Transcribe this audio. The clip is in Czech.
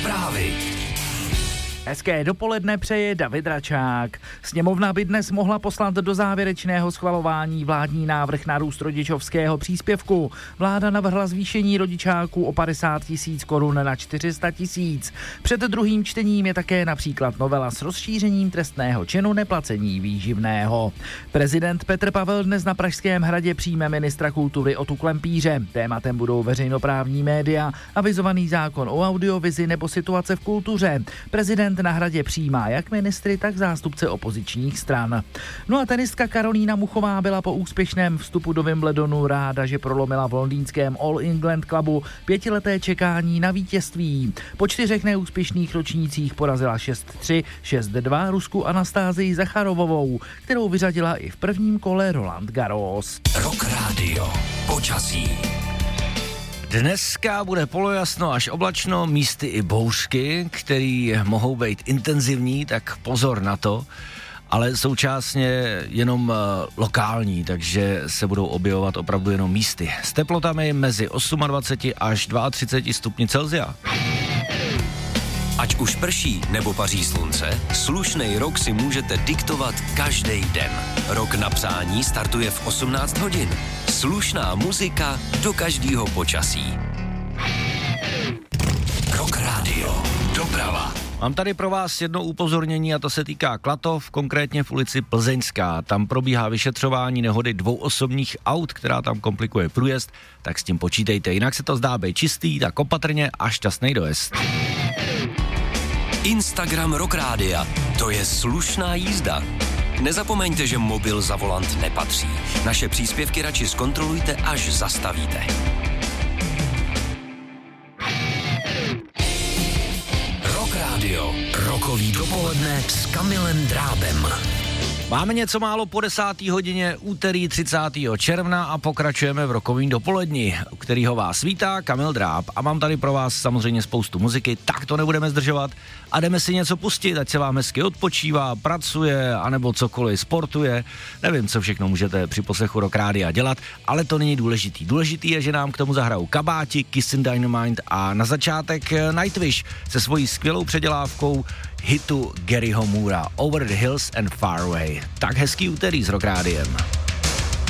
Zprávy. Hezké dopoledne přeje David Račák. Sněmovna by dnes mohla poslat do závěrečného schvalování vládní návrh na růst rodičovského příspěvku. Vláda navrhla zvýšení rodičáků o 50 000 korun na 400 000. Před druhým čtením je také například novela s rozšířením trestného činu neplacení výživného. Prezident Petr Pavel dnes na Pražském hradě přijme ministra kultury Otu Klempíře. Tématem budou veřejnoprávní média, avizovaný zákon o audiovizi nebo situace v kultuře. Prezident na hradě přijímá jak ministry, tak zástupce opozičních stran. No a tenistka Karolína Muchová byla po úspěšném vstupu do Wimbledonu ráda, že prolomila v londýnském All England Clubu 5leté čekání na vítězství. Po 4 neúspěšných ročnících porazila 6-3, 6-2 Rusku Anastázii Zacharovovou, kterou vyřadila i v prvním kole Roland Garros. Rock Radio. Počasí. Dneska bude polojasno až oblačno, místy i bouřky, které mohou být intenzivní, tak pozor na to, ale současně jenom lokální, takže se budou objevovat opravdu jenom místy. S teplotami mezi 28 až 32 stupni Celsia. Ať už prší nebo paří slunce, slušnej rok si můžete diktovat každý den. Rok na přání startuje v 18 hodin. Slušná muzika do každého počasí. Rock Radio. Doprava. Mám tady pro vás jedno upozornění a to se týká Klatov, konkrétně v ulici Plzeňská. Tam probíhá vyšetřování nehody 2 osobních aut, která tam komplikuje průjezd, tak s tím počítejte. Jinak se to zdá být čistý, tak opatrně a šťastný dojezd. Instagram Rock Rádia. To je slušná jízda. Nezapomeňte, že mobil za volant nepatří. Naše příspěvky radši zkontrolujte, až zastavíte. Rock Radio. Rokový dopoledne s Kamilem Drábem. Máme něco málo po 10. hodině, úterý 30. června a pokračujeme v rokovým dopoledni, u kterého vás vítá Kamil Dráb. A mám tady pro vás samozřejmě spoustu muziky, tak to nebudeme zdržovat a jdeme si něco pustit, ať se vám hezky odpočívá, pracuje, anebo cokoliv sportuje. Nevím, co všechno můžete při poslechu Rock Rádia dělat, ale to není důležitý. Důležitý je, že nám k tomu zahrajou Kabáti, Kissin' Dynamite a na začátek Nightwish se svojí skvělou předělávkou hitu Garyho Moora Over the Hills and Far Away. Tak hezký úterý s Rock Rádiem.